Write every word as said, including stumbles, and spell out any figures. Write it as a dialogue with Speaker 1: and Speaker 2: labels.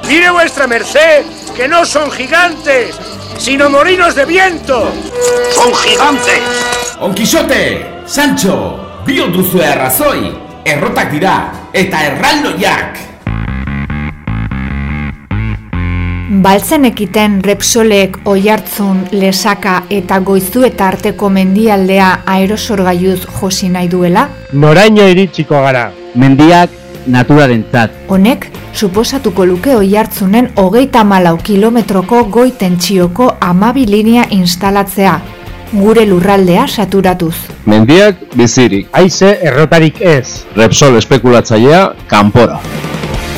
Speaker 1: Mire vuestra merced, que no son gigantes, sino molinos de viento.
Speaker 2: ¡Son gigantes!
Speaker 3: Don Quixote, Sancho, bio duzu arrazoi, errotak dira, eta erraldoiak.
Speaker 4: Baltzen ekiten Repsolek Oiartzun, Lesaka eta Goizueta arteko mendialdea aerosorgailuz josi nahi duela?
Speaker 5: Noraino iritsiko gara?
Speaker 6: Mendiak naturarentzat.
Speaker 4: Honek, suposatuko luke Oiartzunen hogeita hamalau kilometroko goi tentsioko hamabi linea instalatzea, gure lurraldea saturatuz.
Speaker 7: Mendiak bizirik.
Speaker 5: Haize errotarik ez.
Speaker 7: Repsol espekulatzailea kanpora.